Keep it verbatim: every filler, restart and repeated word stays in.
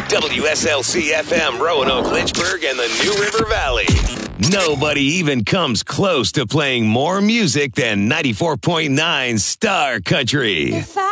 W S L C F M, Roanoke, Lynchburg, and the New River Valley. Nobody even comes close to playing more music than ninety-four point nine Star Country. If I